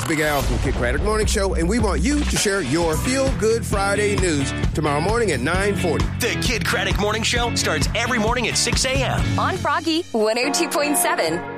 Big Al from Kid Craddock Morning Show, and we want you to share your Feel Good Friday news tomorrow morning at 9:40. The Kid Craddock Morning Show starts every morning at 6 a.m. on Froggy 102.7.